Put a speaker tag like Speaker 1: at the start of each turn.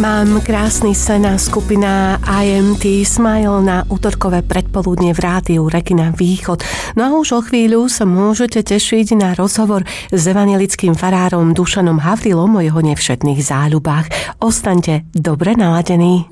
Speaker 1: Mám krásny sen a skupina IMT Smile na útorkové predpoludnie v rádiu Regina Východ. No a už o chvíľu sa môžete tešiť na rozhovor s evanjelickým farárom Dušanom Havrilom o jeho nevšetných záľubách. Ostaňte dobre naladení.